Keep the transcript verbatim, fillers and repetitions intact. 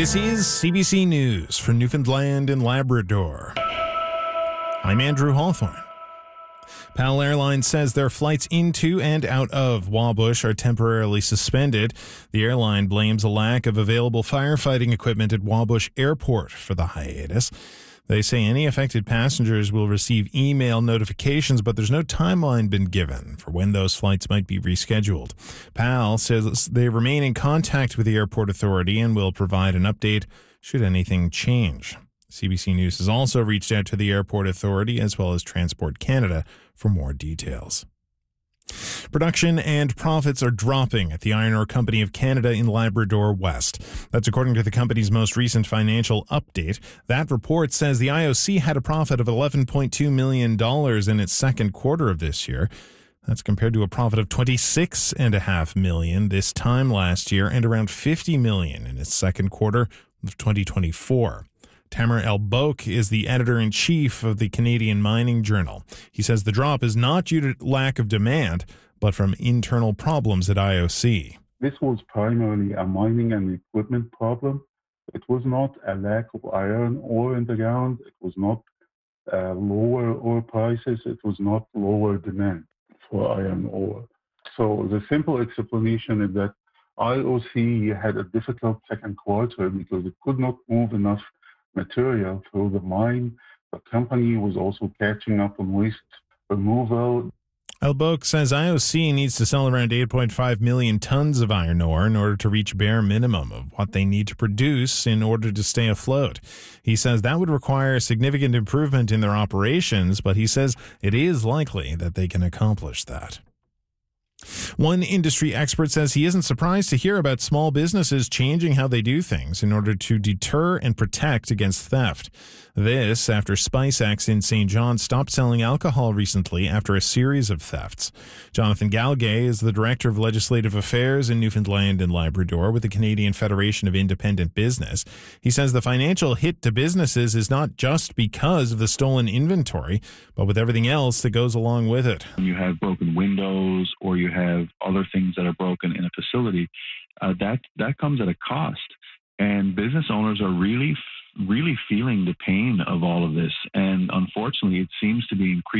This is C B C News for Newfoundland and Labrador. I'm Andrew Hawthorne. PAL Airlines says their flights into and out of Wabush are temporarily suspended. The airline blames a lack of available firefighting equipment at Wabush Airport for the hiatus. They say any affected passengers will receive email notifications, but there's no timeline been given for when those flights might be rescheduled. PAL says they remain in contact with the airport authority and will provide an update should anything change. C B C News has also reached out to the airport authority as well as Transport Canada for more details. Production and profits are dropping at the Iron Ore Company of Canada in Labrador West. That's according to the company's most recent financial update. That report says the I O C had a profit of eleven point two million dollars in its second quarter of this year. That's compared to a profit of twenty-six point five million dollars this time last year and around fifty million dollars in its second quarter of twenty twenty-four. Tamer El-Boak is the editor-in-chief of the Canadian Mining Journal. He says the drop is not due to lack of demand, but from internal problems at I O C. This was primarily a mining and equipment problem. It was not a lack of iron ore in the ground. It was not uh, lower ore prices. It was not lower demand for iron ore. So the simple explanation is that I O C had a difficult second quarter because it could not move enough material through the mine. The company was also catching up on waste removal. El-Boak says I O C needs to sell around eight point five million tons of iron ore in order to reach bare minimum of what they need to produce in order to stay afloat. He says that would require significant improvement in their operations, but he says it is likely that they can accomplish that. One industry expert says he isn't surprised to hear about small businesses changing how they do things in order to deter and protect against theft. This after SpiceX in Saint John stopped selling alcohol recently after a series of thefts. Jonathan Galgay is the Director of Legislative Affairs in Newfoundland and Labrador with the Canadian Federation of Independent Business. He says the financial hit to businesses is not just because of the stolen inventory, but with everything else that goes along with it. You have broken windows or you have other things that are broken in a facility, uh, that that comes at a cost. And business owners are really, really feeling the pain of all of this. And unfortunately, it seems to be increasing.